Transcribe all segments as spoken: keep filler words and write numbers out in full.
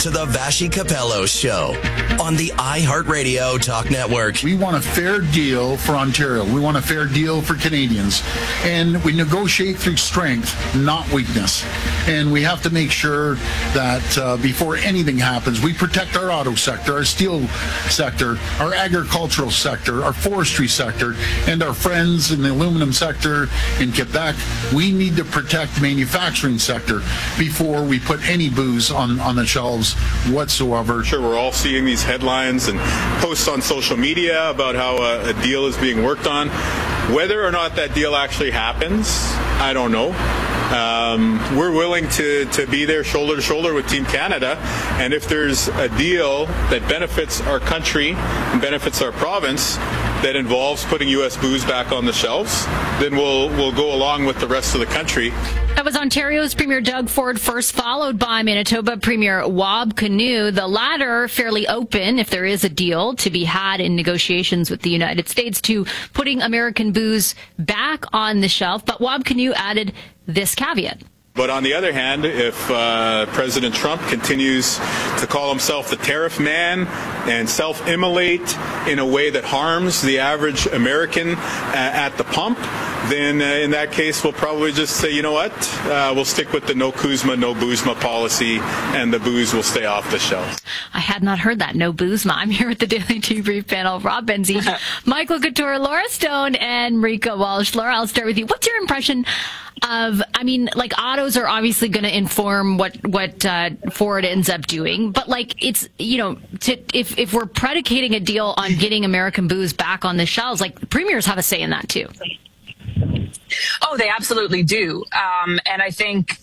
to the Vassy Capello Show on the iHeartRadio Talk Network. We want a fair deal for Ontario. We want a fair deal for Canadians. And we negotiate through strength, not weakness. And we have to make sure that uh, before anything happens, we protect our auto sector, our steel sector, our agricultural sector, our forestry sector, and our friends in the aluminum sector in Quebec. We need to protect the manufacturing sector before we put any booze on, on the shelves whatsoever. Sure, we're all seeing these headlines and posts on social media about how a, a deal is being worked on. Whether or not that deal actually happens, I don't know. Um, we're willing to, to be there shoulder to shoulder with Team Canada, and if there's a deal that benefits our country and benefits our province that involves putting U S booze back on the shelves, then we'll we'll go along with the rest of the country. That was Ontario's Premier Doug Ford first, followed by Manitoba Premier Wab Kinew. The latter fairly open, if there is a deal to be had in negotiations with the United States, to putting American booze back on the shelf. But Wab Kinew added this caveat. But on the other hand, if uh, President Trump continues to call himself the tariff man and self-immolate in a way that harms the average American uh, at the pump, then uh, in that case, we'll probably just say, you know what, uh, we'll stick with the no Kuzma, no Boozma policy, and the booze will stay off the shelves. I had not heard that, no Boozma. I'm here with the Daily Debrief panel, Rob Benzie, Michael Couture, Laura Stone, and Marika Walsh. Laura, I'll start with you. What's your impression of, I mean, like, autos are obviously going to inform what what uh, Ford ends up doing, but like, it's, you know, to, if if we're predicating a deal on getting American booze back on the shelves, like, premiers have a say in that too. Oh, they absolutely do, um, and I think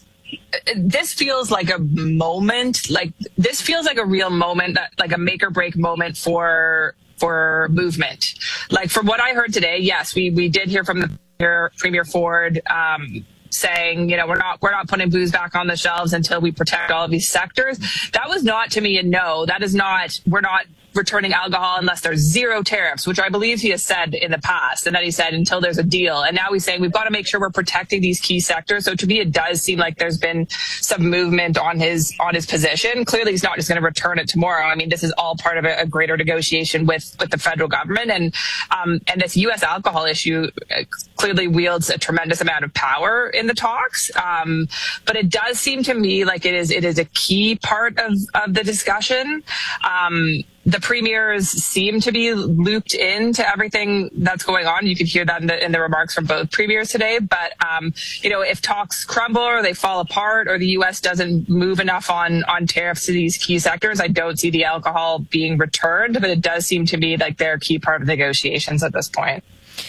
this feels like a moment, like this feels like a real moment, that, like a make or break moment for for movement. Like, from what I heard today, yes, we we did hear from the Premier Ford um, saying, you know, we're not we're not putting booze back on the shelves until we protect all of these sectors. That was not, to me, a no. That is not, we're not returning alcohol unless there's zero tariffs, which I believe he has said in the past, and then he said until there's a deal. And now he's saying we've got to make sure we're protecting these key sectors. So to me, it does seem like there's been some movement on his on his position. Clearly, he's not just going to return it tomorrow. I mean, this is all part of a, a greater negotiation with with the federal government, and um, and this U S alcohol issue uh, clearly wields a tremendous amount of power in the talks. Um, but it does seem to me like it is it is a key part of of the discussion. Um, The premiers seem to be looped into everything that's going on. You could hear that in the, in the remarks from both premiers today. But, um, you know, if talks crumble or they fall apart or the U S doesn't move enough on, on tariffs to these key sectors, I don't see the alcohol being returned. But it does seem to me like they're a key part of negotiations at this point.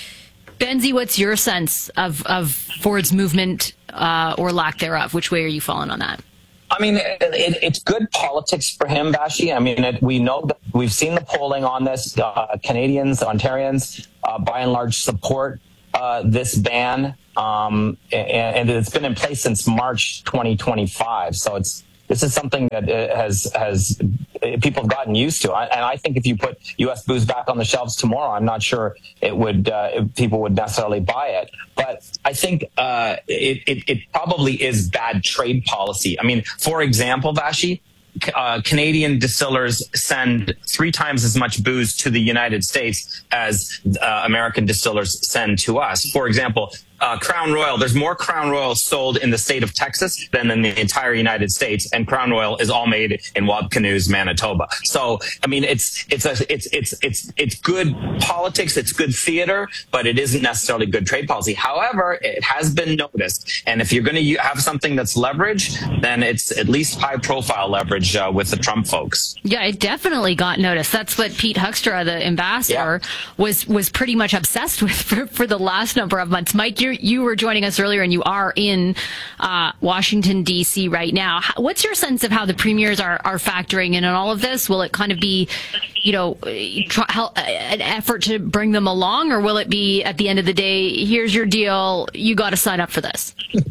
Benzie, what's your sense of, of Ford's movement uh, or lack thereof? Which way are you falling on that? I mean, it, it, it's good politics for him, Vassy. I mean, it, we know that we've seen the polling on this. Uh, Canadians, Ontarians, uh, by and large, support uh, this ban, um, and, and it's been in place since March twenty twenty-five. So it's this is something that has has people have gotten used to, and I think if you put U S booze back on the shelves tomorrow, I'm not sure it would uh, if people would necessarily buy it. But I think uh, it, it it probably is bad trade policy. I mean, for example, Vassy, uh, Canadian distillers send three times as much booze to the United States as uh, American distillers send to us. For example, Uh, Crown Royal, there's more Crown Royal sold in the state of Texas than in the entire United States, and Crown Royal is all made in Wab Kinew's Manitoba. So, I mean, it's it's a, it's it's it's it's good politics, it's good theater, but it isn't necessarily good trade policy. However, it has been noticed, and if you're going to have something that's leverage, then it's at least high-profile leverage uh, with the Trump folks. Yeah, it definitely got noticed. That's what Pete Huckstra, the ambassador, yeah. was was pretty much obsessed with for, for the last number of months. Mike, you're You were joining us earlier, and you are in uh, Washington, D C right now. What's your sense of how the premiers are, are factoring in on all of this? Will it kind of be, you know, try, help, an effort to bring them along, or will it be, at the end of the day, here's your deal, you got to sign up for this?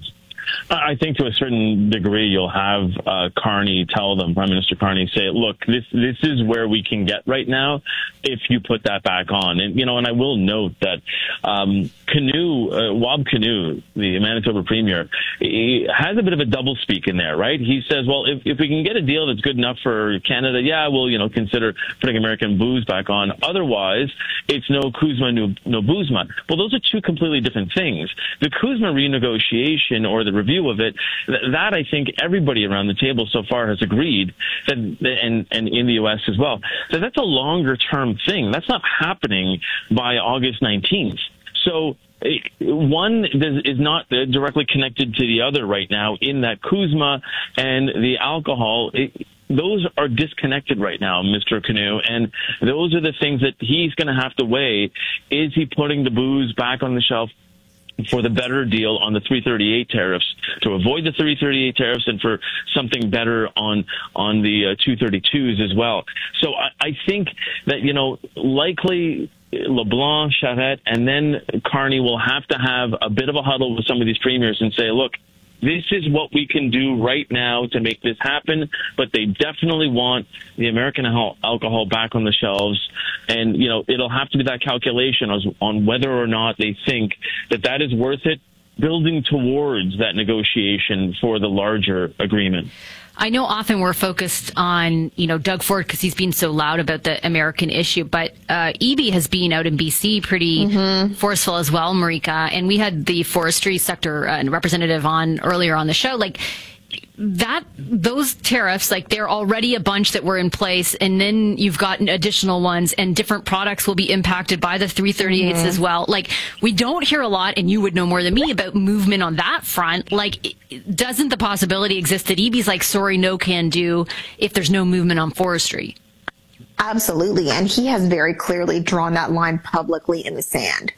I think to a certain degree, you'll have uh, Carney tell them, Prime Minister Carney, say, look, this this is where we can get right now if you put that back on. And, you know, and I will note that um, Canoe, uh, Wab Canoe, the Manitoba Premier, he has a bit of a doublespeak in there, right? He says, well, if, if we can get a deal that's good enough for Canada, yeah, we'll, you know, consider putting American booze back on. Otherwise, it's no Kuzma, no, no Buzma. Well, those are two completely different things. The Kuzma renegotiation or the review of it, that I think everybody around the table so far has agreed that, and, and in the U S as well, that that's a longer term thing. That's not happening by August nineteenth. So one is not directly connected to the other right now in that Kuzma and the alcohol, it, those are disconnected right now, Mister Canoe, and those are the things that he's going to have to weigh. Is he putting the booze back on the shelf for the better deal on the three thirty-eight tariffs, to avoid the three thirty-eight tariffs, and for something better on on the uh, two thirty-twos as well? So I, I think that, you know, likely LeBlanc, Charette, and then Carney will have to have a bit of a huddle with some of these premiers and say, look, this is what we can do right now to make this happen, but they definitely want the American al- alcohol back on the shelves. And, you know, it'll have to be that calculation on, on whether or not they think that that is worth it, building towards that negotiation for the larger agreement. I know often we're focused on, you know, Doug Ford because he's been so loud about the American issue, but uh, Eby has been out in B C pretty mm-hmm. forceful as well, Marika. And we had the forestry sector uh, representative on earlier on the show. Like, that, those tariffs, like, they're already a bunch that were in place, and then you've got additional ones, and different products will be impacted by the three thirty-eights mm-hmm. as well. Like, we don't hear a lot, and you would know more than me about movement on that front. Like, doesn't the possibility exist that Eby's like, sorry, no can do if there's no movement on forestry? Absolutely, and he has very clearly drawn that line publicly in the sand.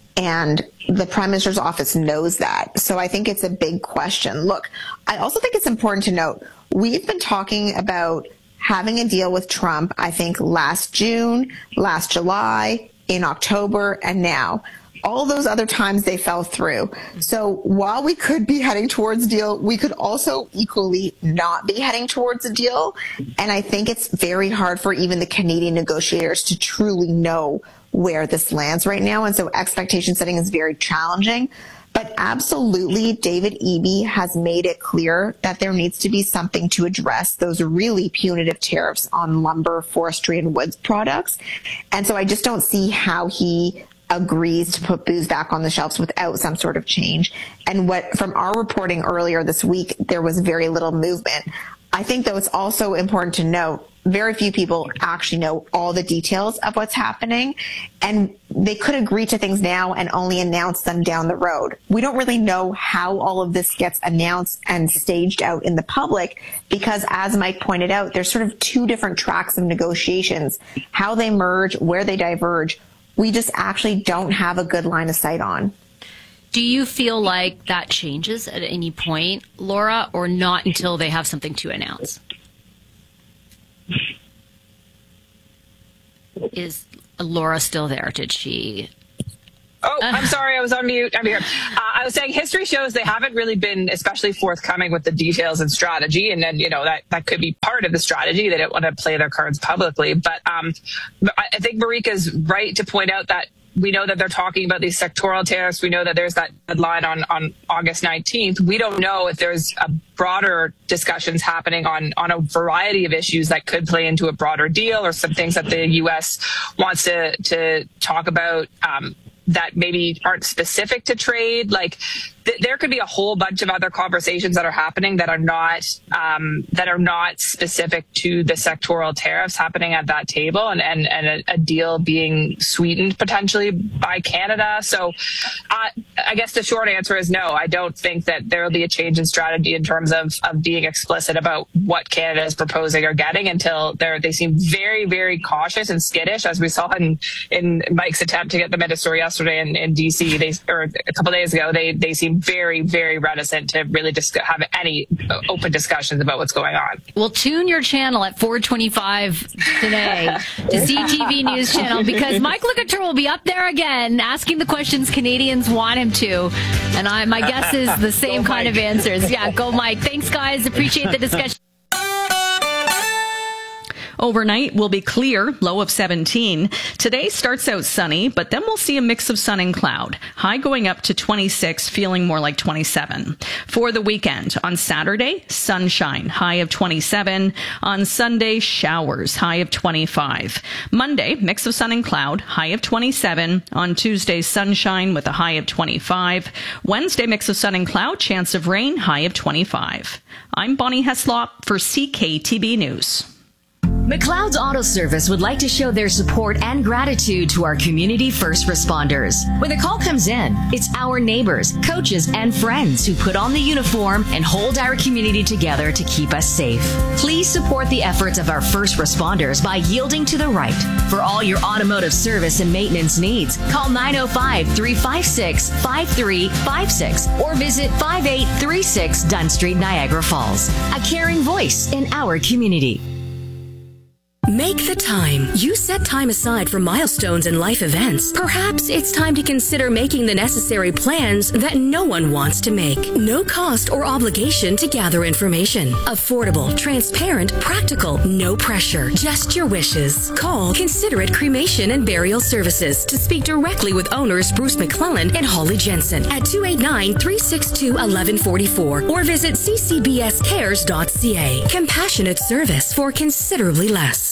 And the Prime Minister's office knows that. So I think it's a big question. Look, I also think it's important to note, we've been talking about having a deal with Trump, I think last June, last July, in October, and now. All those other times they fell through. So while we could be heading towards a deal, we could also equally not be heading towards a deal. And I think it's very hard for even the Canadian negotiators to truly know where this lands right now. And so expectation setting is very challenging. But absolutely, David Eby has made it clear that there needs to be something to address those really punitive tariffs on lumber, forestry, and woods products. And so I just don't see how he agrees to put booze back on the shelves without some sort of change. And what, from our reporting earlier this week, there was very little movement. I think, though, it's also important to note, very few people actually know all the details of what's happening, and they could agree to things now and only announce them down the road. We don't really know how all of this gets announced and staged out in the public because, as Mike pointed out, there's sort of two different tracks of negotiations, how they merge, where they diverge. We just actually don't have a good line of sight on. Do you feel like that changes at any point, Laura, or not until they have something to announce? Is Laura still there? Did she? Oh, I'm sorry. I was on mute. I'm here. Uh, I was saying history shows they haven't really been especially forthcoming with the details and strategy. And then, you know, that, that could be part of the strategy. They don't want to play their cards publicly. But um, I think Marika's right to point out that we know that they're talking about these sectoral tariffs. We know that there's that deadline on, on August nineteenth. We don't know if there's a broader discussions happening on, on a variety of issues that could play into a broader deal or some things that the U S wants to, to talk about um, that maybe aren't specific to trade. Like th- there could be a whole bunch of other conversations that are happening that are not um, that are not specific to the sectoral tariffs happening at that table, and and, and a, a deal being sweetened potentially by Canada. So uh, I guess the short answer is no. I don't think that there will be a change in strategy in terms of, of being explicit about what Canada is proposing or getting until they they seem very, very cautious and skittish, as we saw in, in Mike's attempt to get them into store yesterday in, in D C. They or a couple of days ago, they they seem very, very reticent to really just have any open discussions about what's going on. Well, tune your channel at four twenty-five today to C T V News Channel, because Mike Couture will be up there again asking the questions Canadians want him to. And I, my guess is the same kind of answers. Yeah, go Mike. Thanks, guys. Appreciate the discussion. Overnight will be clear, low of seventeen. Today starts out sunny, but then we'll see a mix of sun and cloud. High going up to twenty-six, feeling more like twenty-seven. For the weekend, on Saturday, sunshine, high of twenty-seven. On Sunday, showers, high of twenty-five. Monday, mix of sun and cloud, high of twenty-seven. On Tuesday, sunshine with a high of twenty-five. Wednesday, mix of sun and cloud, chance of rain, high of twenty-five. I'm Bonnie Heslop for C K T B News. McLeod's Auto Service would like to show their support and gratitude to our community first responders. When the call comes in, it's our neighbors, coaches, and friends who put on the uniform and hold our community together to keep us safe. Please support the efforts of our first responders by yielding to the right. For all your automotive service and maintenance needs, call nine oh five, three five six, five three five six or visit five eight three six Dunn Street, Niagara Falls. A caring voice in our community. Make the time. You set time aside for milestones and life events. Perhaps it's time to consider making the necessary plans that no one wants to make. No cost or obligation to gather information. Affordable, transparent, practical, no pressure. Just your wishes. Call Considerate Cremation and Burial Services to speak directly with owners Bruce McClellan and Holly Jensen at two eight nine, three six two, one one four four or visit c c b s cares dot c a. Compassionate service for considerably less.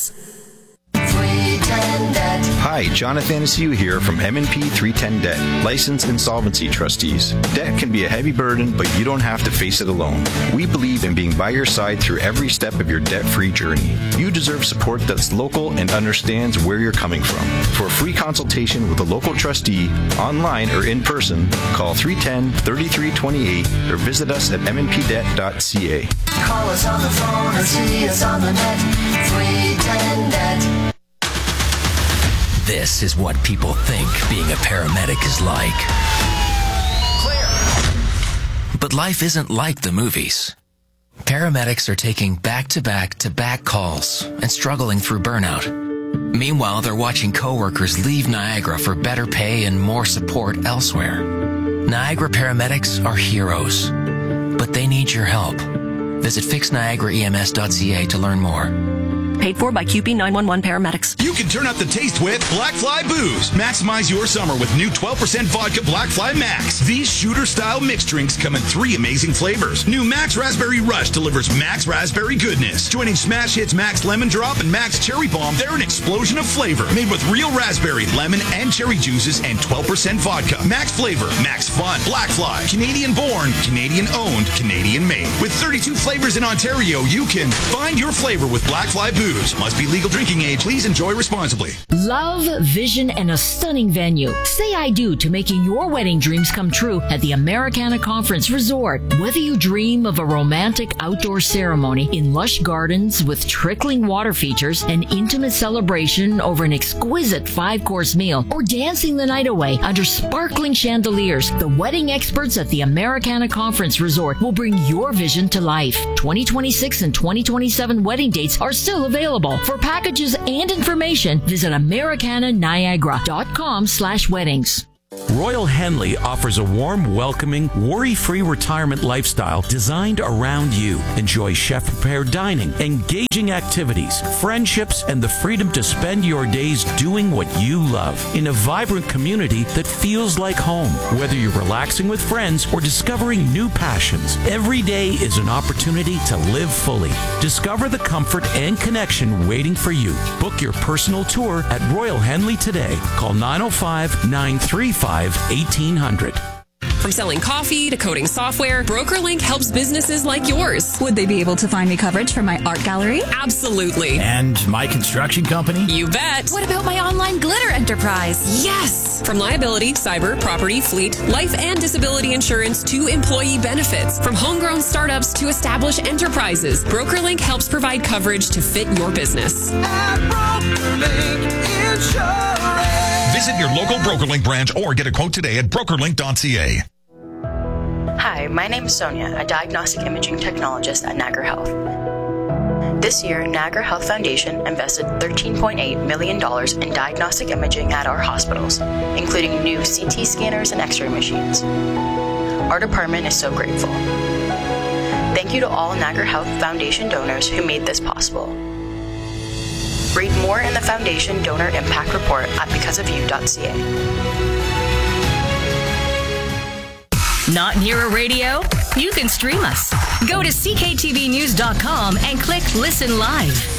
Hi, Jonathan Anaciu here from M and P three ten Debt, licensed insolvency trustees. Debt can be a heavy burden, but you don't have to face it alone. We believe in being by your side through every step of your debt-free journey. You deserve support that's local and understands where you're coming from. For a free consultation with a local trustee, online or in person, call three one zero, three three two eight or visit us at m n p debt dot c a. Call us on the phone or see us on the net. three ten Debt. This is what people think being a paramedic is like. Clear. But life isn't like the movies. Paramedics are taking back-to-back-to-back calls and struggling through burnout. Meanwhile, they're watching coworkers leave Niagara for better pay and more support elsewhere. Niagara paramedics are heroes, but they need your help. Visit fix niagara e m s dot c a to learn more. Paid for by Q P nine one one Paramedics. You can turn up the taste with Black Fly Booze. Maximize your summer with new twelve percent vodka Black Fly Max. These shooter-style mixed drinks come in three amazing flavors. New Max Raspberry Rush delivers Max Raspberry goodness. Joining Smash Hits Max Lemon Drop and Max Cherry Bomb, they're an explosion of flavor. Made with real raspberry, lemon, and cherry juices and twelve percent vodka. Max flavor, Max fun. Black Fly. Canadian-born, Canadian-owned, Canadian-made. With thirty-two flavors in Ontario, you can find your flavor with Black Fly Booze. Must be legal drinking age. Please enjoy responsibly. Love, vision, and a stunning venue. Say I do to making your wedding dreams come true at the Americana Conference Resort. Whether you dream of a romantic outdoor ceremony in lush gardens with trickling water features, an intimate celebration over an exquisite five-course meal, or dancing the night away under sparkling chandeliers, the wedding experts at the Americana Conference Resort will bring your vision to life. twenty twenty-six and twenty twenty-seven wedding dates are still available. For packages and information, visit americana niagara dot com slash weddings. Royal Henley offers a warm, welcoming, worry-free retirement lifestyle designed around you. Enjoy chef-prepared dining, engaging activities, friendships, and the freedom to spend your days doing what you love in a vibrant community that feels like home. Whether you're relaxing with friends or discovering new passions, every day is an opportunity to live fully. Discover the comfort and connection waiting for you. Book your personal tour at Royal Henley today. Call nine oh five, nine three five, eighteen hundred. From selling coffee to coding software, BrokerLink helps businesses like yours. Would they be able to find me coverage for my art gallery? Absolutely. And my construction company? You bet. What about my online glitter enterprise? Yes. From liability, cyber, property, fleet, life and disability insurance to employee benefits. From homegrown startups to established enterprises, BrokerLink helps provide coverage to fit your business. At BrokerLink Insurance. Visit your local BrokerLink branch or get a quote today at broker link dot c a. Hi, my name is Sonia, a diagnostic imaging technologist at Niagara Health. This year, Niagara Health Foundation invested thirteen point eight million dollars in diagnostic imaging at our hospitals, including new C T scanners and X-ray machines. Our department is so grateful. Thank you to all Niagara Health Foundation donors who made this possible. Read more in the Foundation Donor Impact Report at because of you dot c a. Not near a radio? You can stream us. Go to c k t v news dot com and click Listen Live.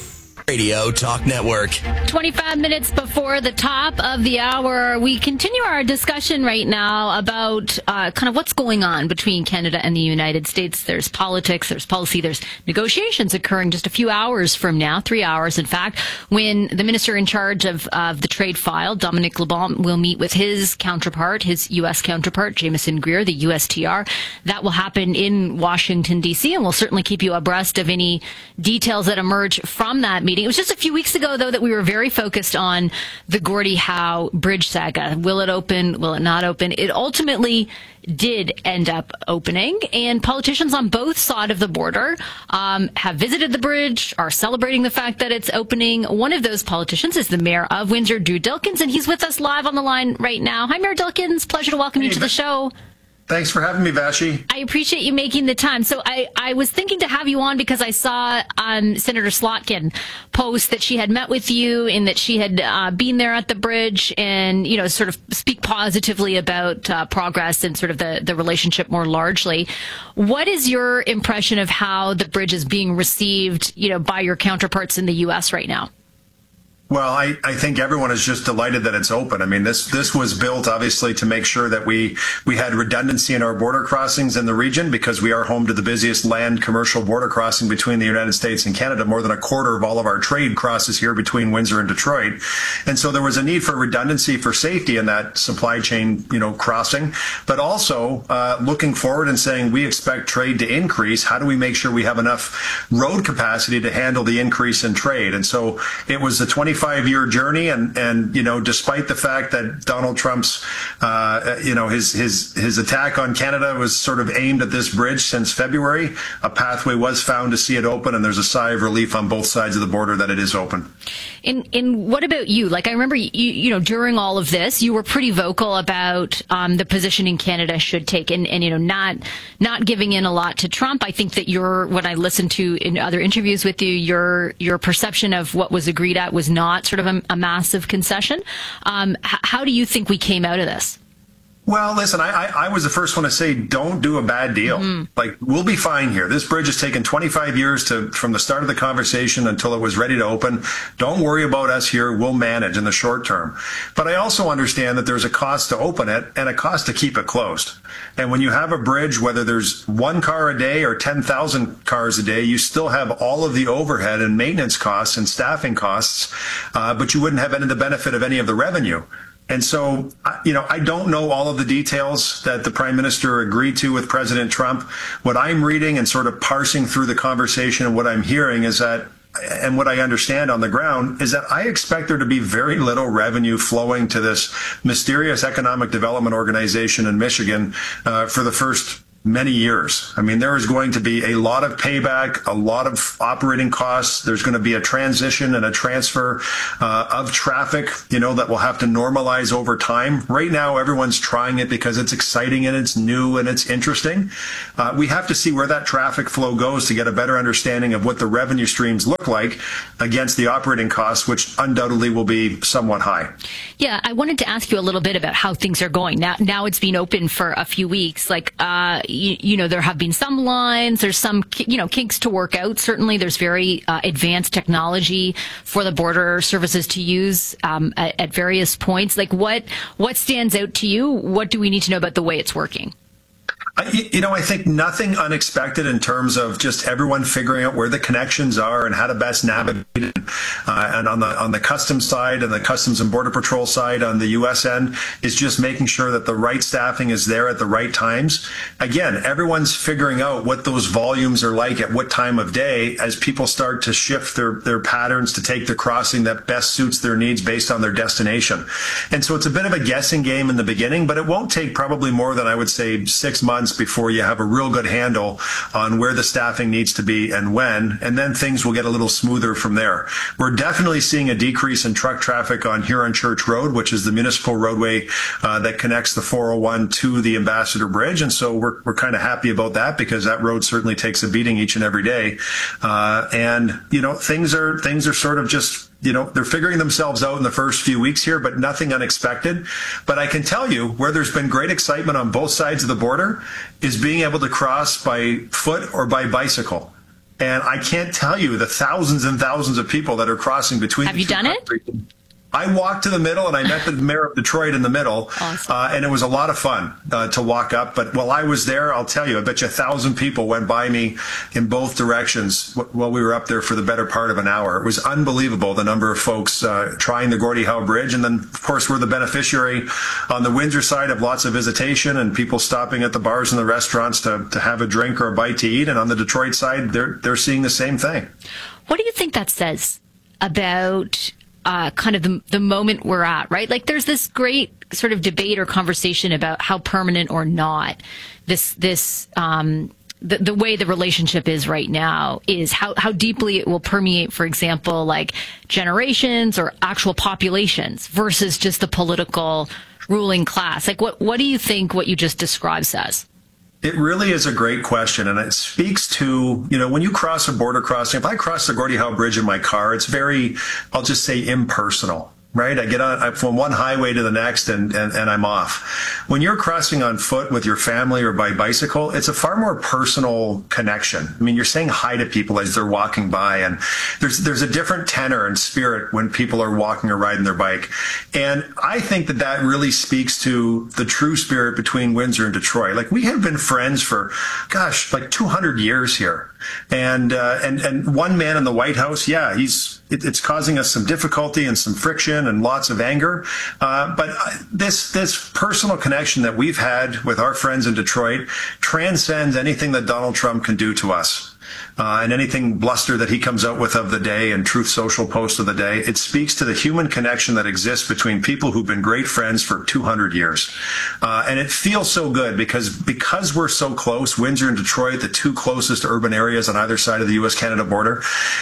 Radio Talk Network. twenty-five minutes before the top of the hour, we continue our discussion right now about uh, kind of what's going on between Canada and the United States. There's politics, there's policy, there's negotiations occurring just a few hours from now, three hours in fact, when the minister in charge of, of the trade file, Dominic LeBlanc, will meet with his counterpart, his U S counterpart, Jameson Greer, the U S T R. That will happen in Washington, D C, and we'll certainly keep you abreast of any details that emerge from that meeting. It was just a few weeks ago, though, that we were very focused on the Gordie Howe bridge saga. Will it open? Will it not open? It ultimately did end up opening, and politicians on both sides of the border um, have visited the bridge, are celebrating the fact that it's opening. One of those politicians is the mayor of Windsor, Drew Dilkens, and he's with us live on the line right now. Hi, Mayor Dilkens. Pleasure to welcome hey, you to the show. Thanks for having me, Vashi. I appreciate you making the time. So I, I was thinking to have you on because I saw um, Senator Slotkin post that she had met with you and that she had uh, been there at the bridge and, you know, sort of speak positively about uh, progress and sort of the, the relationship more largely. What is your impression of how the bridge is being received, you know, by your counterparts in the U S right now? Well, I, I think everyone is just delighted that it's open. I mean, this this was built, obviously, to make sure that we, we had redundancy in our border crossings in the region because we are home to the busiest land commercial border crossing between the United States and Canada. More than a quarter of all of our trade crosses here between Windsor and Detroit. And so there was a need for redundancy for safety in that supply chain, you know, crossing, but also uh, looking forward and saying we expect trade to increase. How do we make sure we have enough road capacity to handle the increase in trade? And so it was a twenty twenty-five year journey, and and you know, despite the fact that Donald Trump's uh, you know his his his attack on Canada was sort of aimed at this bridge since February, a pathway was found to see it open, and there's a sigh of relief on both sides of the border that it is open. And and what about you? Like, I remember you you know during all of this, you were pretty vocal about um, the positioning Canada should take, and and you know not not giving in a lot to Trump. I think that your when I listened to in other interviews with you, your your perception of what was agreed at was not sort of a, a massive concession. Um, h- how do you think we came out of this? Well, listen, I, I, I was the first one to say, don't do a bad deal. Mm-hmm. Like, we'll be fine here. This bridge has taken twenty-five years to from the start of the conversation until it was ready to open. Don't worry about us here. We'll manage in the short term. But I also understand that there's a cost to open it and a cost to keep it closed. And when you have a bridge, whether there's one car a day or ten thousand cars a day, you still have all of the overhead and maintenance costs and staffing costs, uh, but you wouldn't have any of the benefit of any of the revenue. And so, you know, I don't know all of the details that the Prime Minister agreed to with President Trump. What I'm reading and sort of parsing through the conversation and what I'm hearing is that, and what I understand on the ground, is that I expect there to be very little revenue flowing to this mysterious economic development organization in Michigan uh, for the first many years. I mean, there is going to be a lot of payback, a lot of operating costs. There's going to be a transition and a transfer uh, of traffic, you know, that will have to normalize over time. Right now, everyone's trying it because it's exciting and it's new and it's interesting. Uh, we have to see where that traffic flow goes to get a better understanding of what the revenue streams look like against the operating costs, which undoubtedly will be somewhat high. Yeah, I wanted to ask you a little bit about how things are going. Now, now it's been open for a few weeks. Like, uh, You, you know, there have been some lines, there's some, you know, kinks to work out. Certainly there's very uh, advanced technology for the border services to use um, at, at various points. Like, what what stands out to you? What do we need to know about the way it's working? I, you know, I think nothing unexpected in terms of just everyone figuring out where the connections are and how to best navigate it. Uh, and on the on the customs side and the Customs and Border Patrol side on the U S end is just making sure that the right staffing is there at the right times. Again, everyone's figuring out what those volumes are like at what time of day as people start to shift their, their patterns to take the crossing that best suits their needs based on their destination. And so it's a bit of a guessing game in the beginning, but it won't take probably more than, I would say, six months months before you have a real good handle on where the staffing needs to be and when, and then things will get a little smoother from there. We're definitely seeing a decrease in truck traffic on Huron Church Road, which is the municipal roadway uh, that connects the four oh one to the Ambassador Bridge, and so we're we're kind of happy about that because that road certainly takes a beating each and every day. Uh, and you know, things are things are sort of just, you know, they're figuring themselves out in the first few weeks here, but nothing unexpected. But I can tell you where there's been great excitement on both sides of the border is being able to cross by foot or by bicycle. And I can't tell you the thousands and thousands of people that are crossing between. Have you done it? I walked to the middle and I met the mayor of Detroit in the middle. Awesome. Uh, and it was a lot of fun uh, to walk up. But while I was there, I'll tell you, I bet you a thousand people went by me in both directions while we were up there for the better part of an hour. It was unbelievable, the number of folks uh, trying the Gordie Howe Bridge. And then, of course, we're the beneficiary on the Windsor side of lots of visitation and people stopping at the bars and the restaurants to, to have a drink or a bite to eat. And on the Detroit side, they're, they're seeing the same thing. What do you think that says about Uh, kind of the, the moment we're at, right? Like there's this great sort of debate or conversation about how permanent or not this, this, um, the, the way the relationship is right now is, how, how deeply it will permeate, for example, like generations or actual populations versus just the political ruling class. Like what, what do you think what you just described says? It really is a great question, and it speaks to, you know, when you cross a border crossing, if I cross the Gordie Howe Bridge in my car, it's very, I'll just say impersonal, right? I get on I'm from one highway to the next and, and, and I'm off. When you're crossing on foot with your family or by bicycle, it's a far more personal connection. I mean, you're saying hi to people as they're walking by, and there's there's a different tenor and spirit when people are walking or riding their bike. And I think that that really speaks to the true spirit between Windsor and Detroit. Like, we have been friends for, gosh, like two hundred years here. And, uh, and, and one man in the White House, yeah, he's, it, it's causing us some difficulty and some friction and lots of anger. Uh, but this, this personal connection that we've had with our friends in Detroit transcends anything that Donald Trump can do to us. Uh, and anything bluster that he comes out with of the day and Truth Social post of the day, it speaks to the human connection that exists between people who've been great friends for two hundred years. Uh, and it feels so good because, because we're so close, Windsor and Detroit, the two closest urban areas on either side of the U S Canada border,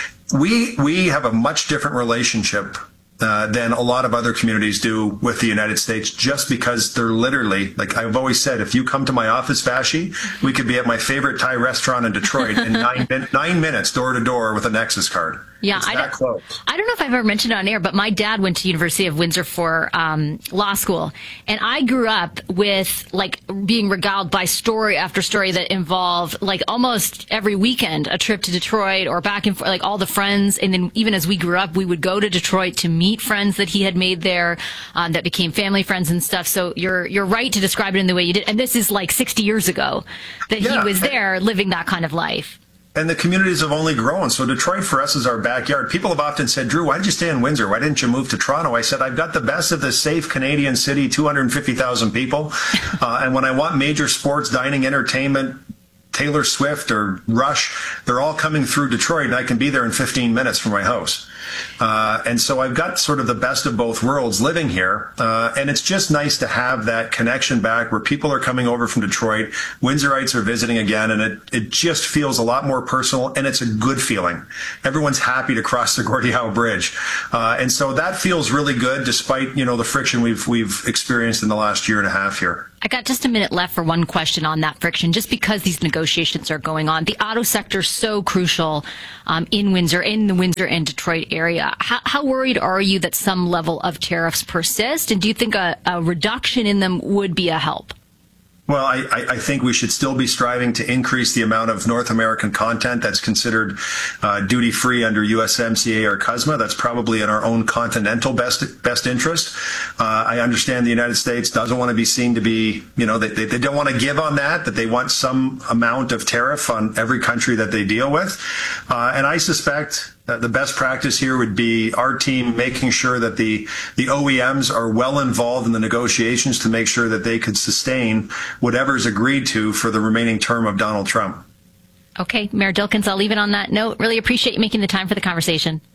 we, we have a much different relationship Uh, than a lot of other communities do with the United States, just because they're literally, like I've always said, if you come to my office, Vashi, we could be at my favorite Thai restaurant in Detroit in nine, min- nine minutes door to door with a Nexus card. Yeah, it's I that don't, close. I don't know if I've ever mentioned it on air, but my dad went to University of Windsor for um, law school, and I grew up with like being regaled by story after story that involved like almost every weekend a trip to Detroit or back and forth, like all the friends. And then even as we grew up, we would go to Detroit to meet friends that he had made there um, that became family friends and stuff. So you're you're right to describe it in the way you did, and this is like sixty years ago that yeah, he was there living that kind of life. And the communities have only grown. So Detroit for us is our backyard. People have often said, Drew, why did you stay in Windsor? Why didn't you move to Toronto? I said, I've got the best of the safe Canadian city, two hundred fifty thousand people. Uh, and when I want major sports, dining, entertainment, Taylor Swift or Rush, they're all coming through Detroit, and I can be there in fifteen minutes from my house. Uh, and so I've got sort of the best of both worlds living here. Uh, and it's just nice to have that connection back where people are coming over from Detroit. Windsorites are visiting again, and it, it just feels a lot more personal, and it's a good feeling. Everyone's happy to cross the Gordie Howe Bridge. Uh, and so that feels really good despite, you know, the friction we've, we've experienced in the last year and a half here. I got just a minute left for one question on that friction, just because these negotiations are going on. The auto sector is so crucial um, in Windsor, in the Windsor and Detroit area. How, how worried are you that some level of tariffs persist? And do you think a, a reduction in them would be a help? Well, I, I think we should still be striving to increase the amount of North American content that's considered uh, duty-free under U S M C A or C U S M A. That's probably in our own continental best best interest. Uh, I understand the United States doesn't want to be seen to be, you know, they, they, they don't want to give on that, that they want some amount of tariff on every country that they deal with. Uh, and I suspect Uh, the best practice here would be our team making sure that the, the O E Ms are well involved in the negotiations to make sure that they could sustain whatever's agreed to for the remaining term of Donald Trump. Okay, Mayor Dilkens, I'll leave it on that note. Really appreciate you making the time for the conversation.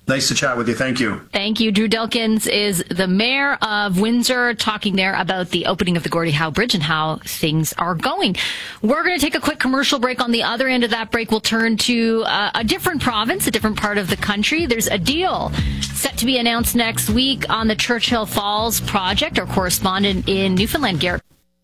Nice to chat with you. Thank you. Thank you. Drew Dilkens is the mayor of Windsor, talking there about the opening of the Gordie Howe Bridge and how things are going. We're going to take a quick commercial break. On the other end of that break, we'll turn to uh, a different province, a different part of the country. There's a deal set to be announced next week on the Churchill Falls project. Our correspondent in Newfoundland, Garrett.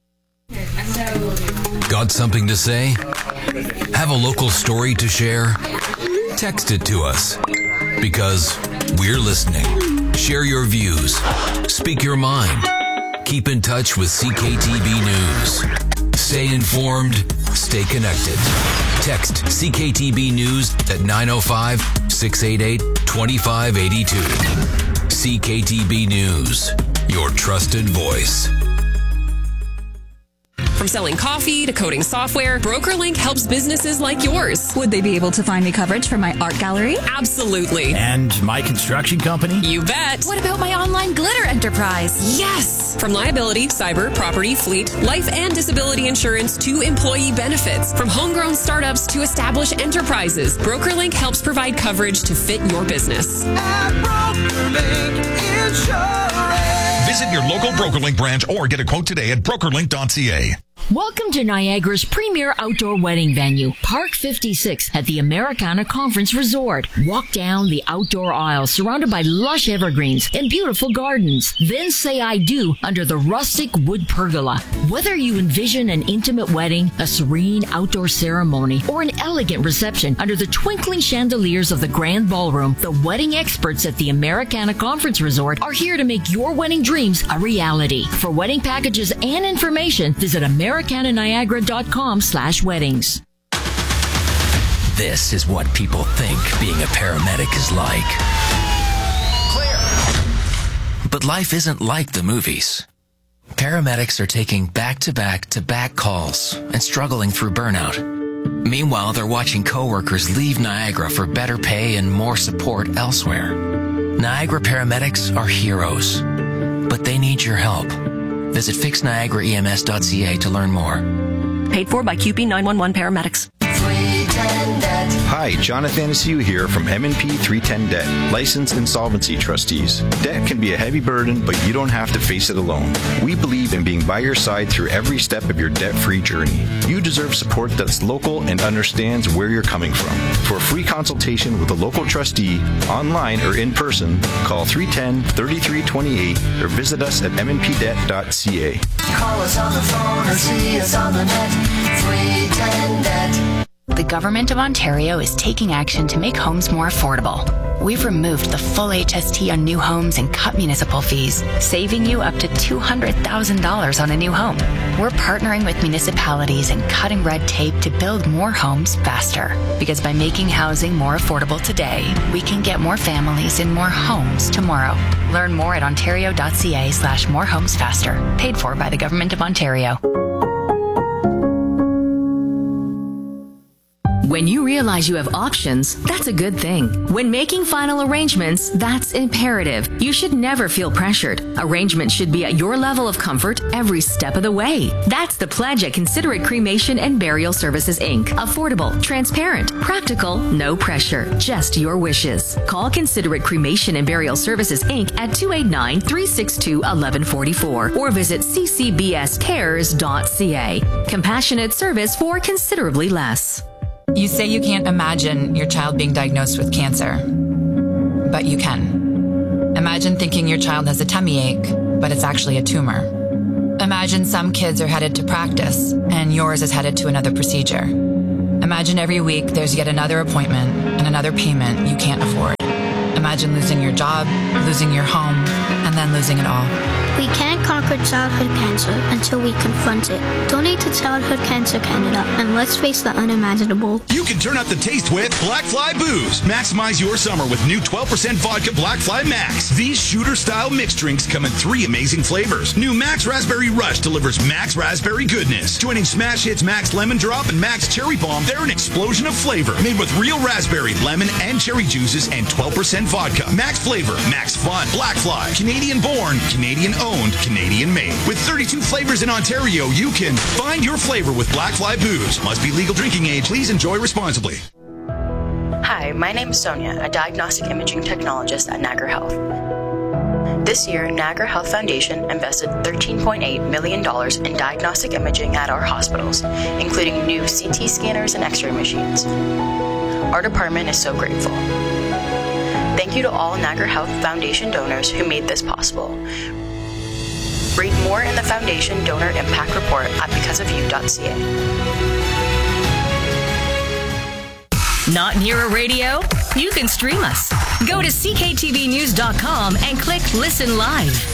Got something to say? Have a local story to share? Text it to us, because we're listening. Share your views. Speak your mind. Keep in touch with C K T B News. Stay informed. Stay connected. Text C K T B News at nine oh five, six eight eight, two five eight two. C K T B News, your trusted voice. From selling coffee to coding software, BrokerLink helps businesses like yours. Would they be able to find me coverage for my art gallery? Absolutely. And my construction company? You bet. What about my online glitter enterprise? Yes! From liability, cyber, property, fleet, life and disability insurance to employee benefits. From homegrown startups to established enterprises, BrokerLink helps provide coverage to fit your business. At BrokerLink Insurance. Visit your local BrokerLink branch or get a quote today at brokerlink dot c a. Welcome to Niagara's premier outdoor wedding venue, Park fifty-six at the Americana Conference Resort. Walk down the outdoor aisle surrounded by lush evergreens and beautiful gardens. Then say I do under the rustic wood pergola. Whether you envision an intimate wedding, a serene outdoor ceremony, or an elegant reception under the twinkling chandeliers of the grand ballroom, the wedding experts at the Americana Conference Resort are here to make your wedding dreams a reality. For wedding packages and information, visit Americana Americananiagara.com slash weddings. This is what people think being a paramedic is like. Clear. But life isn't like the movies. Paramedics are taking back-to-back-to-back calls and struggling through burnout. Meanwhile, they're watching coworkers leave Niagara for better pay and more support elsewhere. Niagara paramedics are heroes, but they need your help. Visit fix niagara e m s dot c a to learn more. Paid for by Q P nine one one Paramedics. Hi, Jonathan Anaciu here from M and P three ten Debt, licensed insolvency trustees. Debt can be a heavy burden, but you don't have to face it alone. We believe in being by your side through every step of your debt-free journey. You deserve support that's local and understands where you're coming from. For a free consultation with a local trustee, online or in person, call three one zero, three three two eight or visit us at m n p debt dot c a. Call us on the phone or see us on the net. three ten debt. The Government of Ontario is taking action to make homes more affordable. We've removed the full H S T on new homes and cut municipal fees, saving you up to two hundred thousand dollars on a new home. We're partnering with municipalities and cutting red tape to build more homes faster. Because by making housing more affordable today, we can get more families in more homes tomorrow. Learn more at ontario.ca slash more homes faster. Paid for by the Government of Ontario. When you realize you have options, that's a good thing. When making final arrangements, that's imperative. You should never feel pressured. Arrangements should be at your level of comfort every step of the way. That's the pledge at Considerate Cremation and Burial Services, Incorporated. Affordable, transparent, practical, no pressure, just your wishes. Call Considerate Cremation and Burial Services, Incorporated at two eight nine, three six two, one one four four or visit c c b s cares dot c a. Compassionate service for considerably less. You say you can't imagine your child being diagnosed with cancer, but you can. Imagine thinking your child has a tummy ache, but it's actually a tumor. Imagine some kids are headed to practice, and yours is headed to another procedure. Imagine every week there's yet another appointment and another payment you can't afford. Imagine losing your job, losing your home, and then losing it all. We can't conquer childhood cancer until we confront it. Donate to Childhood Cancer Canada and let's face the unimaginable. You can turn up the taste with Black Fly Booze. Maximize your summer with new twelve percent vodka Black Fly Max. These shooter-style mixed drinks come in three amazing flavors. New Max Raspberry Rush delivers Max Raspberry goodness. Joining Smash Hits Max Lemon Drop and Max Cherry Bomb, they're an explosion of flavor. Made with real raspberry, lemon, and cherry juices and twelve percent vodka. Max flavor, Max fun, Black Fly. Canadian born, Canadian owned, Canadian made. With thirty-two flavors in Ontario, you can find your flavor with Black Fly Booze. Must be legal drinking age. Please enjoy responsibly. Hi, Hi, my name is Sonia, a diagnostic imaging technologist at Niagara Health. This year, Niagara Health Foundation invested thirteen point eight million dollars in diagnostic imaging at our hospitals, including new C T scanners and X-ray machines. Our department is so grateful. Thank you to all Niagara Health Foundation donors who made this possible. Read more in the Foundation Donor Impact Report at because of you dot c a. Not near a radio? You can stream us. Go to c k t v news dot com and click Listen Live.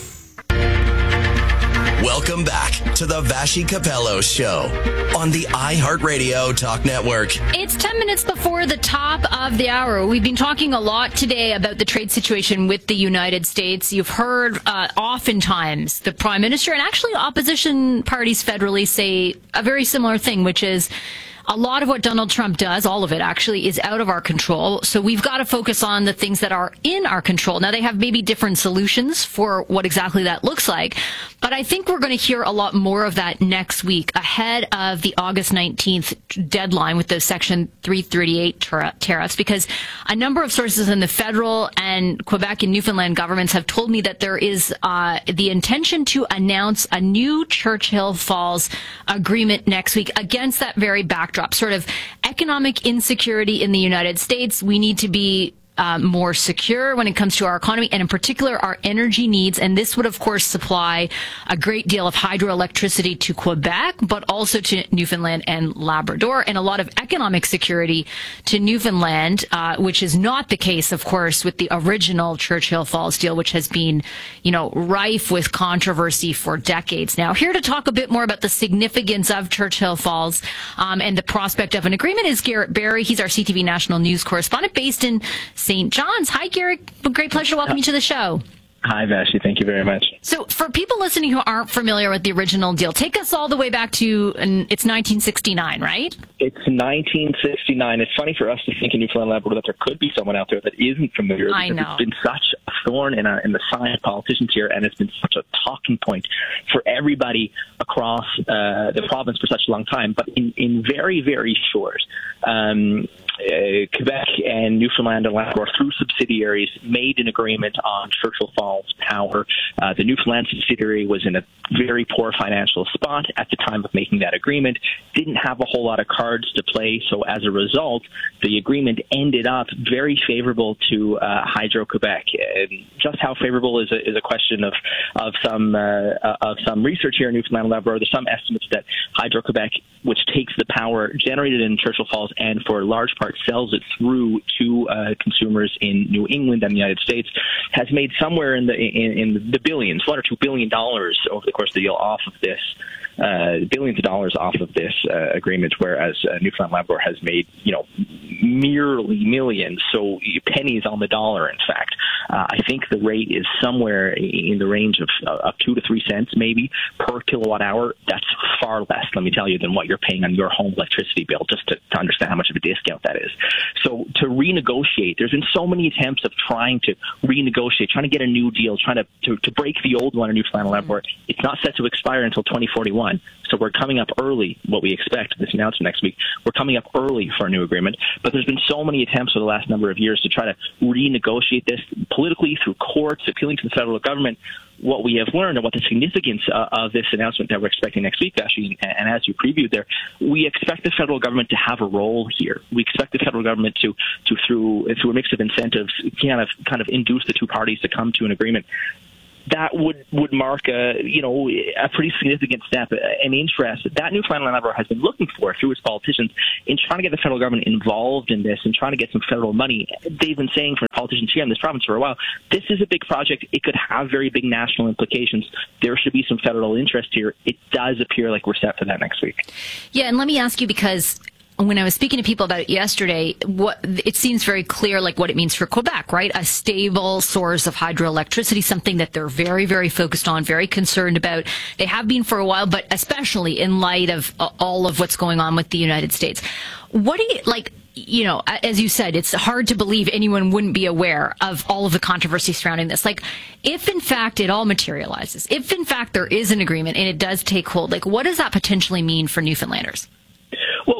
Welcome back to the Vashi Capello Show on the iHeartRadio Talk Network. It's ten minutes before the top of the hour. We've been talking a lot today about the trade situation with the United States. You've heard uh, oftentimes the Prime Minister and actually opposition parties federally say a very similar thing, which is a lot of what Donald Trump does, all of it actually, is out of our control. So we've got to focus on the things that are in our control. Now, they have maybe different solutions for what exactly that looks like. But I think we're going to hear a lot more of that next week ahead of the August nineteenth deadline with the Section three thirty-eight tar- tariffs, because a number of sources in the federal and Quebec and Newfoundland governments have told me that there is uh, the intention to announce a new Churchill Falls agreement next week against that very backdrop. Sort of economic insecurity in the United States. We need to be Uh, more secure when it comes to our economy and in particular our energy needs. And this would, of course, supply a great deal of hydroelectricity to Quebec, but also to Newfoundland and Labrador, and a lot of economic security to Newfoundland, uh, which is not the case, of course, with the original Churchill Falls deal, which has been, you know, rife with controversy for decades now. Here to talk a bit more about the significance of Churchill Falls um, and the prospect of an agreement is Garrett Barry. He's our C T V National News correspondent based in Saint John's. Hi, Garrett. Great pleasure to welcome you to the show. Hi, Vashi. Thank you very much. So for people listening who aren't familiar with the original deal, take us all the way back to, and it's nineteen sixty-nine, right? It's nineteen sixty-nine. It's funny for us to think in Newfoundland and Labrador that there could be someone out there that isn't familiar. I know. It's been such a thorn in, a, in the side of politicians here, and it's been such a talking point for everybody across uh, the province for such a long time. But in, in very, very short, um, uh, Quebec and Newfoundland and Labrador, through subsidiaries, made an agreement on Churchill Falls Power. Uh, the Newfoundland subsidiary was in a very poor financial spot at the time of making that agreement, didn't have a whole lot of cards to play, so as a result, the agreement ended up very favorable to uh, Hydro-Quebec. And just how favorable is a, is a question of of some uh, of some research here in Newfoundland and Labrador. There's some estimates that Hydro-Quebec, which takes the power generated in Churchill Falls and for large part sells it through to uh, consumers in New England and the United States, has made somewhere in the in, in the billions, one or two billion dollars over the course of the deal off of this. Uh, billions of dollars off of this uh, agreement, whereas uh, Newfoundland Labrador has made, you know, merely millions, so pennies on the dollar, in fact. Uh, I think the rate is somewhere in the range of, uh, of two to three cents maybe per kilowatt hour. That's far less, let me tell you, than what you're paying on your home electricity bill, just to, to understand how much of a discount that is. So to renegotiate, there's been so many attempts of trying to renegotiate, trying to get a new deal, trying to, to, to break the old one in Newfoundland Labrador. It's not set to expire until twenty forty-one. So we're coming up early, what we expect, this announcement next week. We're coming up early for a new agreement. But there's been so many attempts for the last number of years to try to renegotiate this politically through courts, appealing to the federal government. What we have learned and what the significance uh, of this announcement that we're expecting next week, actually, and, and as you previewed there, we expect the federal government to have a role here. We expect the federal government to, to through through a mix of incentives, kind of kind of induce the two parties to come to an agreement. That would, would mark a, you know, a pretty significant step, an interest that Newfoundland and Labrador has been looking for through its politicians in trying to get the federal government involved in this and trying to get some federal money. They've been saying for politicians here in this province for a while, this is a big project. It could have very big national implications. There should be some federal interest here. It does appear like we're set for that next week. Yeah, and let me ask you, because when I was speaking to people about it yesterday, what it seems very clear, like what it means for Quebec, right? A stable source of hydroelectricity, something that they're very, very focused on, very concerned about. They have been for a while, but especially in light of uh, all of what's going on with the United States. What do you, like, you know, as you said, it's hard to believe anyone wouldn't be aware of all of the controversy surrounding this. Like, if in fact it all materializes, if in fact there is an agreement and it does take hold, like, what does that potentially mean for Newfoundlanders? Well,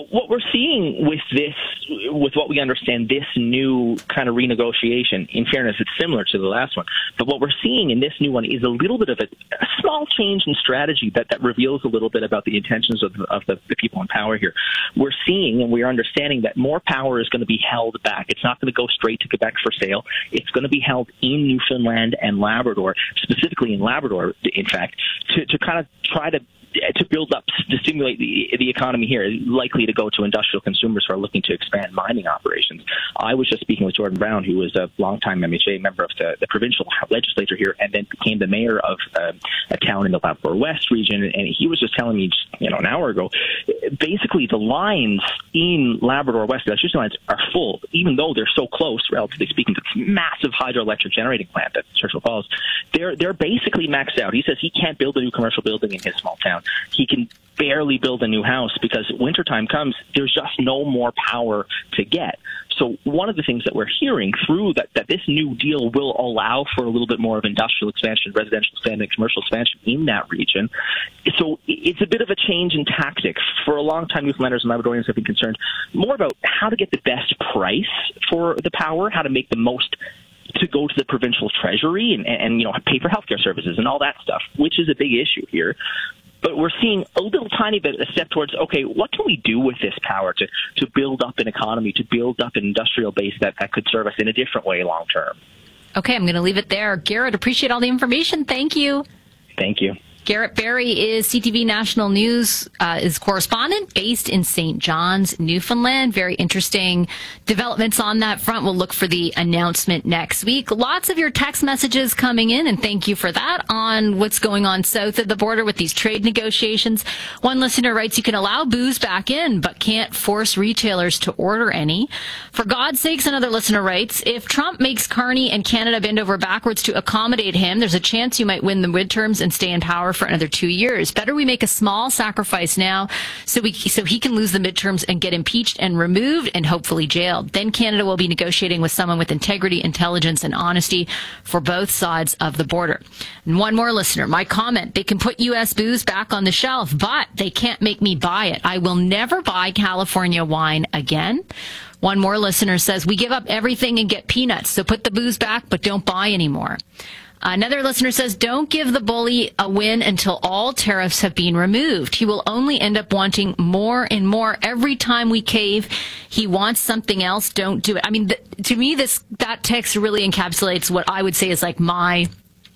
what we're seeing with this, with what we understand, this new kind of renegotiation, in fairness, it's similar to the last one, but what we're seeing in this new one is a little bit of a, a small change in strategy that, that reveals a little bit about the intentions of, of the, the people in power here. We're seeing and we're understanding that more power is going to be held back. It's not going to go straight to Quebec for sale. It's going to be held in Newfoundland and Labrador, specifically in Labrador, in fact, to, to kind of try to to build up, to stimulate the the economy here, likely to go to industrial consumers who are looking to expand mining operations. I was just speaking with Jordan Brown, who was a longtime M H A member of the, the provincial legislature here, and then became the mayor of uh, a town in the Labrador West region. And he was just telling me, just, you know, an hour ago, basically the lines in Labrador West, the electricity lines, are full, even though they're so close, relatively speaking, to this massive hydroelectric generating plant at Churchill Falls. They're they're basically maxed out. He says he can't build a new commercial building in his small town. He can barely build a new house because wintertime comes, there's just no more power to get. So one of the things that we're hearing through that, that this new deal will allow for a little bit more of industrial expansion, residential expansion, commercial expansion in that region. So it's a bit of a change in tactics. For a long time, Newfoundlanders and Labradorians have been concerned more about how to get the best price for the power, how to make the most to go to the provincial treasury and, and, you know, pay for healthcare services and all that stuff, which is a big issue here. But we're seeing a little tiny bit a step towards, okay, what can we do with this power to, to build up an economy, to build up an industrial base that, that could serve us in a different way long term? Okay, I'm going to leave it there. Garrett, appreciate all the information. Thank you. Thank you. Garrett Berry is C T V National News, uh, is correspondent based in Saint John's, Newfoundland. Very interesting developments on that front. We'll look for the announcement next week. Lots of your text messages coming in, and thank you for that, on what's going on south of the border with these trade negotiations. One listener writes, you can allow booze back in, but can't force retailers to order any. For God's sakes, another listener writes, if Trump makes Carney and Canada bend over backwards to accommodate him, there's a chance you might win the midterms and stay in power for another two years. Better we make a small sacrifice now so we so he can lose the midterms and get impeached and removed and hopefully jailed. Then Canada will be negotiating with someone with integrity, intelligence, and honesty for both sides of the border. And one more listener, my comment, they can put U S booze back on the shelf, but they can't make me buy it. I will never buy California wine again. One more listener says, we give up everything and get peanuts, so put the booze back, but don't buy anymore. Another listener says, don't give the bully a win until all tariffs have been removed. He will only end up wanting more and more every time we cave. He wants something else. Don't do it. I mean, th- to me, this that text really encapsulates what I would say is like my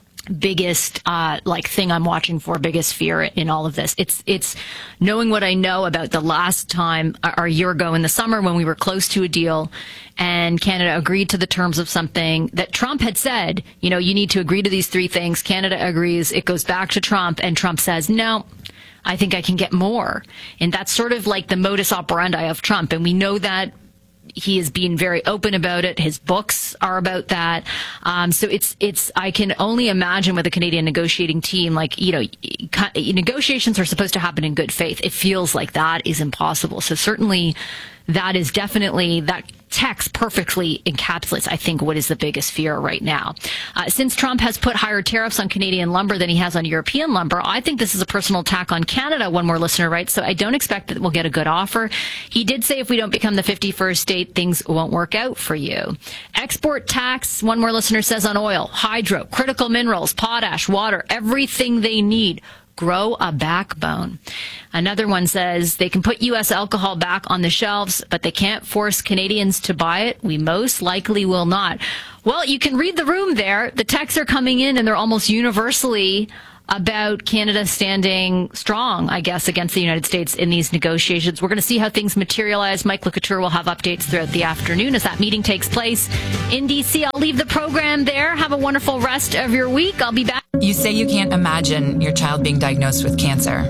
biggest uh like thing I'm watching for, biggest fear in all of this. It's it's knowing what I know about the last time, or a year ago in the summer, when we were close to a deal and Canada agreed to the terms of something that Trump had said, you know, you need to agree to these three things. Canada agrees. It goes back to Trump, and Trump says, no, I think I can get more. And that's sort of like the modus operandi of Trump. And we know that he has been very open about it. His books are about that. Um, so it's, it's, I can only imagine with a Canadian negotiating team, like, you know, negotiations are supposed to happen in good faith. It feels like that is impossible. So certainly that is definitely, that text perfectly encapsulates, I think, what is the biggest fear right now. Uh, since Trump has put higher tariffs on Canadian lumber than he has on European lumber, I think this is a personal attack on Canada, one more listener writes, so I don't expect that we'll get a good offer. He did say if we don't become the fifty-first state, things won't work out for you. Export tax, one more listener says, on oil, hydro, critical minerals, potash, water, everything they need. Grow a backbone. Another one says they can put U S alcohol back on the shelves, but they can't force Canadians to buy it. We most likely will not. Well, you can read the room there. The texts are coming in, and they're almost universally about Canada standing strong, I guess, against the United States in these negotiations. We're going to see how things materialize. Mike LeCouture will have updates throughout the afternoon as that meeting takes place in D C. I'll leave the program there. Have a wonderful rest of your week. I'll be back. You say you can't imagine your child being diagnosed with cancer,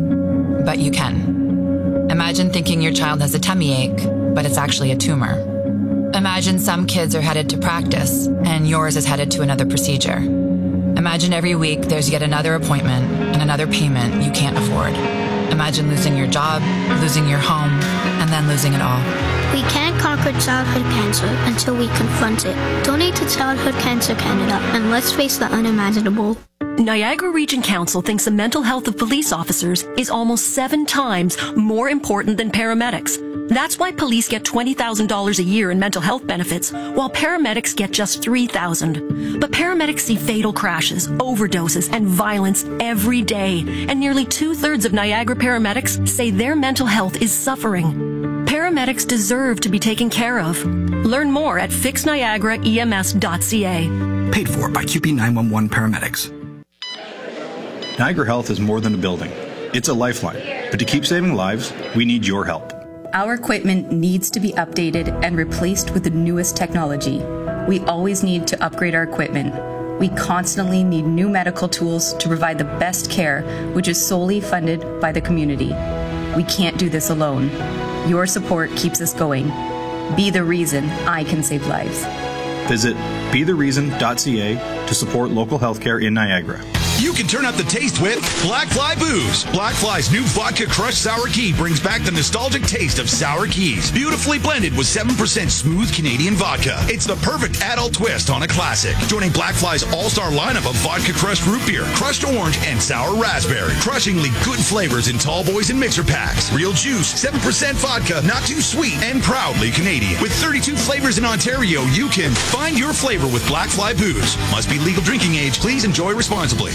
but you can. Imagine thinking your child has a tummy ache, but it's actually a tumor. Imagine some kids are headed to practice, and yours is headed to another procedure. Imagine every week there's yet another appointment and another payment you can't afford. Imagine losing your job, losing your home, and then losing it all. We can't conquer childhood cancer until we confront it. Donate to Childhood Cancer Canada, and let's face the unimaginable. Niagara Region Council thinks the mental health of police officers is almost seven times more important than paramedics. That's why police get twenty thousand dollars a year in mental health benefits, while paramedics get just three thousand dollars. But paramedics see fatal crashes, overdoses, and violence every day, and nearly two-thirds of Niagara paramedics say their mental health is suffering. Paramedics deserve to be taken care of. Learn more at fix niagara E M S dot C A. Paid for by Q P nine one one Paramedics. Niagara Health is more than a building. It's a lifeline. But to keep saving lives, we need your help. Our equipment needs to be updated and replaced with the newest technology. We always need to upgrade our equipment. We constantly need new medical tools to provide the best care, which is solely funded by the community. We can't do this alone. Your support keeps us going. Be the reason I can save lives. Visit be the reason dot C A to support local healthcare in Niagara. You can turn up the taste with Black Fly Booze. Black Fly's new Vodka Crushed Sour Key brings back the nostalgic taste of sour keys. Beautifully blended with seven percent smooth Canadian vodka. It's the perfect adult twist on a classic. Joining Black Fly's all-star lineup of Vodka Crushed Root Beer, Crushed Orange, and Sour Raspberry. Crushingly good flavors in tall boys and mixer packs. Real juice, seven percent vodka, not too sweet, and proudly Canadian. With thirty-two flavors in Ontario, you can find your flavor with Black Fly Booze. Must be legal drinking age. Please enjoy responsibly.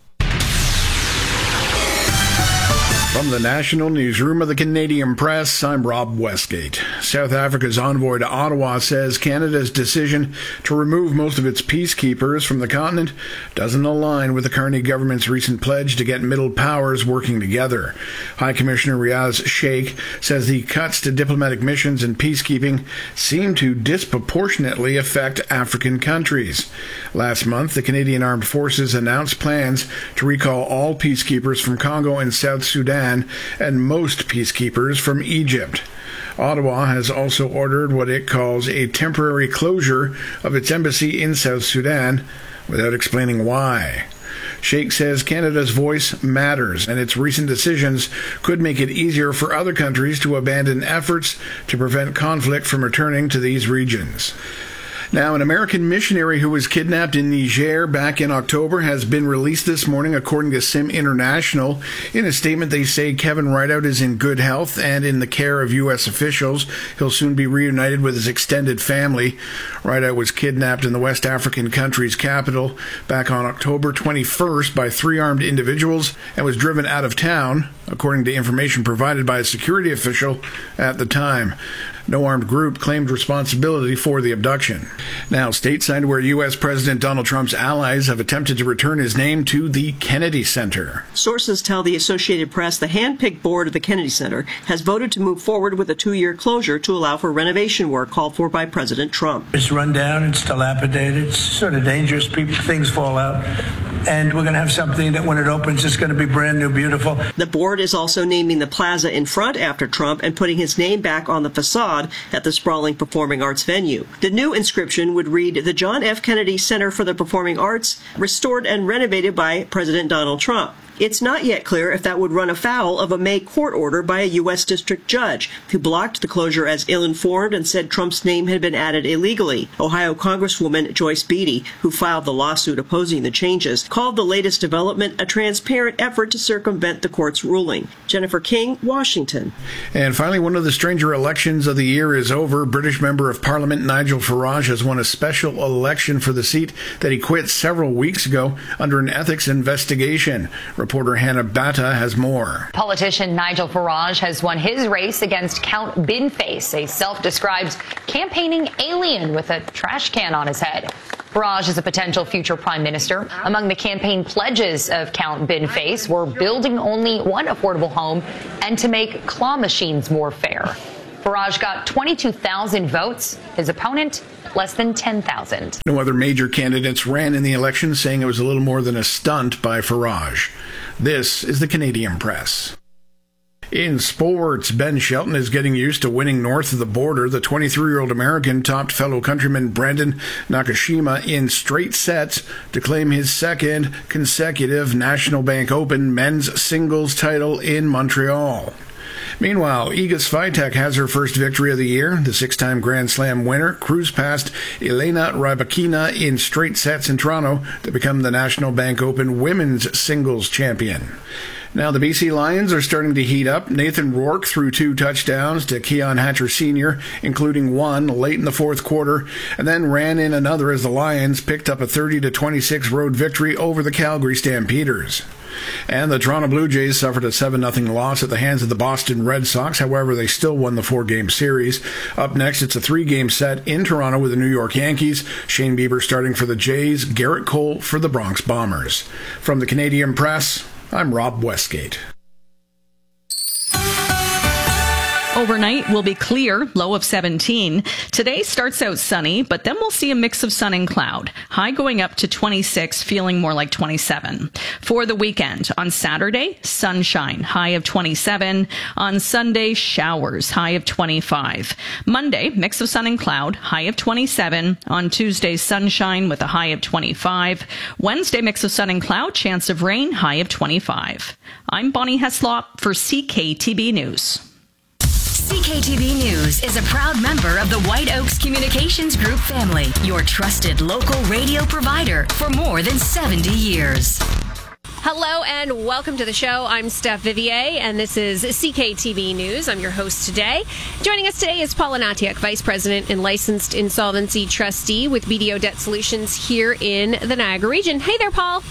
From the National Newsroom of the Canadian Press, I'm Rob Westgate. South Africa's envoy to Ottawa says Canada's decision to remove most of its peacekeepers from the continent doesn't align with the Carney government's recent pledge to get middle powers working together. High Commissioner Riaz Sheikh says the cuts to diplomatic missions and peacekeeping seem to disproportionately affect African countries. Last month, the Canadian Armed Forces announced plans to recall all peacekeepers from Congo and South Sudan and most peacekeepers from Egypt. Ottawa has also ordered what it calls a temporary closure of its embassy in South Sudan, without explaining why. Sheikh says Canada's voice matters, and its recent decisions could make it easier for other countries to abandon efforts to prevent conflict from returning to these regions. Now, an American missionary who was kidnapped in Niger back in October has been released this morning, according to Sim International. In a statement, they say Kevin Rideout is in good health and in the care of U S officials. He'll soon be reunited with his extended family. Rideout was kidnapped in the West African country's capital back on October twenty-first by three armed individuals and was driven out of town, according to information provided by a security official at the time. No armed group claimed responsibility for the abduction. Now, stateside, where U S President Donald Trump's allies have attempted to return his name to the Kennedy Center. Sources tell the Associated Press the hand-picked board of the Kennedy Center has voted to move forward with a two-year closure to allow for renovation work called for by President Trump. It's run down, it's dilapidated, it's sort of dangerous, people, things fall out. And we're going to have something that when it opens, it's going to be brand new, beautiful. The board is also naming the plaza in front after Trump and putting his name back on the facade at the sprawling performing arts venue. The new inscription would read, "The John F. Kennedy Center for the Performing Arts, restored and renovated by President Donald Trump." It's not yet clear if that would run afoul of a May court order by a U S district judge who blocked the closure as ill-informed and said Trump's name had been added illegally. Ohio Congresswoman Joyce Beatty, who filed the lawsuit opposing the changes, called the latest development a transparent effort to circumvent the court's ruling. Jennifer King, Washington. And finally, one of the stranger elections of the year is over. British Member of Parliament Nigel Farage has won a special election for the seat that he quit several weeks ago under an ethics investigation. Reporter Hannah Batta has more. Politician Nigel Farage has won his race against Count Binface, a self-described campaigning alien with a trash can on his head. Farage is a potential future prime minister. Among the campaign pledges of Count Binface were building only one affordable home and to make claw machines more fair. Farage got twenty-two thousand votes. His opponent, less than ten thousand. No other major candidates ran in the election, saying it was a little more than a stunt by Farage. This is the Canadian Press. In sports, Ben Shelton is getting used to winning north of the border. The twenty-three-year-old American topped fellow countryman Brandon Nakashima in straight sets to claim his second consecutive National Bank Open men's singles title in Montreal. Meanwhile, Iga Swiatek has her first victory of the year. The six-time Grand Slam winner cruised past Elena Rybakina in straight sets in Toronto to become the National Bank Open Women's Singles Champion. Now, the B C Lions are starting to heat up. Nathan Rourke threw two touchdowns to Keon Hatcher Senior, including one late in the fourth quarter, and then ran in another as the Lions picked up a thirty to twenty-six road victory over the Calgary Stampeders. And the Toronto Blue Jays suffered a seven nothing loss at the hands of the Boston Red Sox. However, they still won the four-game series. Up next, it's a three-game set in Toronto with the New York Yankees. Shane Bieber starting for the Jays, Garrett Cole for the Bronx Bombers. From the Canadian Press, I'm Rob Westgate. Overnight will be clear, low of seventeen. Today starts out sunny, but then we'll see a mix of sun and cloud. High going up to twenty-six, feeling more like twenty-seven. For the weekend, on Saturday, sunshine, high of twenty-seven. On Sunday, showers, high of twenty-five. Monday, mix of sun and cloud, high of twenty-seven. On Tuesday, sunshine with a high of twenty-five. Wednesday, mix of sun and cloud, chance of rain, high of twenty-five. I'm Bonnie Heslop for C K T B News. C K T V News is a proud member of the White Oaks Communications Group family, your trusted local radio provider for more than seventy years. Hello and welcome to the show. I'm Steph Vivier, and this is C K T V News. I'm your host today. Joining us today is Paul Anatiak, Vice President and Licensed Insolvency Trustee with B D O Debt Solutions here in the Niagara region. Hey there, Paul.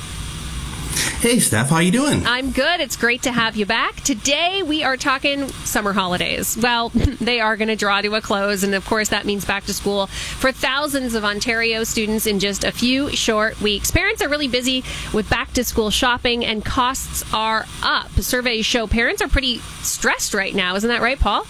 Hey, Steph, how you doing? I'm good. It's great to have you back. Today, we are talking summer holidays. Well, they are going to draw to a close, and of course, that means back to school for thousands of Ontario students in just a few short weeks. Parents are really busy with back to school shopping, and costs are up. Surveys show parents are pretty stressed right now. Isn't that right, Paul?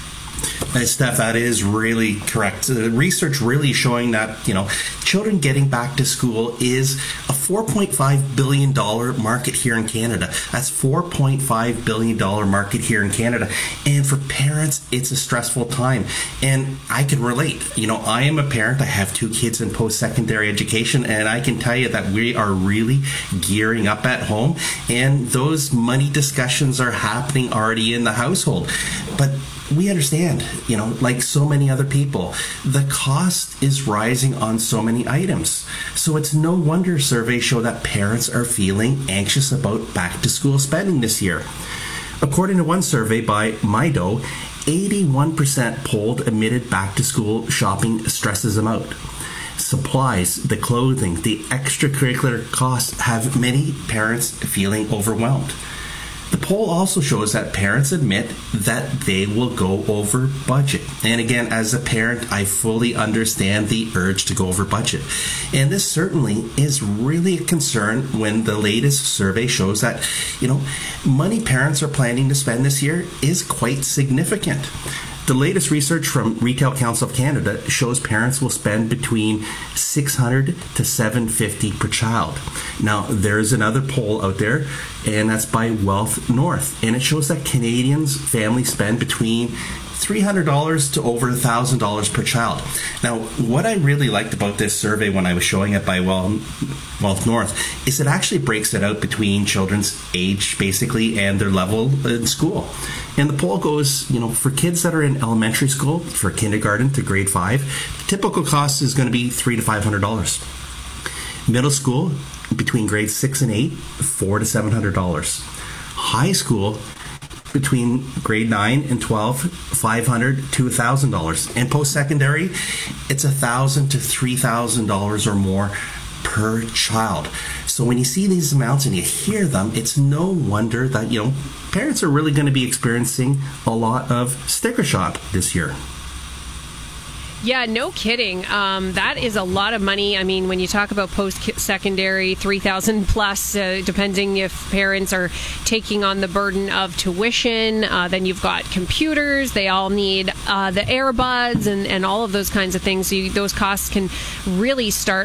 Uh, Steph, that is really correct. Uh, research really showing that, you know, children getting back to school is a four point five billion dollars market here in Canada. That's four point five billion dollars market here in Canada. And for parents, it's a stressful time. And I can relate. You know, I am a parent. I have two kids in post-secondary education, and I can tell you that we are really gearing up at home. And those money discussions are happening already in the household. But we understand, you know, like so many other people, the cost is rising on so many items. So it's no wonder surveys show that parents are feeling anxious about back to school spending this year. According to one survey by Mido, eighty-one percent polled admitted back to school shopping stresses them out. Supplies, the clothing, the extracurricular costs have many parents feeling overwhelmed. The poll also shows that parents admit that they will go over budget. And again, as a parent, I fully understand the urge to go over budget. And this certainly is really a concern when the latest survey shows that, you know, money parents are planning to spend this year is quite significant. The latest research from Retail Council of Canada shows parents will spend between six hundred to seven hundred fifty per child. Now, there's another poll out there, and that's by Wealth North, and it shows that Canadians' families spend between three hundred dollars to over one thousand dollars per child. Now, what I really liked about this survey when I was showing it by Wealth North is it actually breaks it out between children's age, basically, and their level in school. And the poll goes, you know, for kids that are in elementary school, for kindergarten to grade five, the typical cost is going to be three to five hundred dollars. Middle school, between grades six and eight, four to seven hundred dollars. High school, between grade nine and twelve, five hundred to one thousand dollars. And post-secondary, it's one thousand to three thousand dollars or more per child. So when you see these amounts and you hear them, it's no wonder that, you know, parents are really going to be experiencing a lot of sticker shock this year. Yeah, no kidding. Um, that is a lot of money. I mean, when you talk about post-secondary, three thousand plus, uh, depending if parents are taking on the burden of tuition, uh, then you've got computers. They all need uh, the earbuds and, and all of those kinds of things. So you, those costs can really start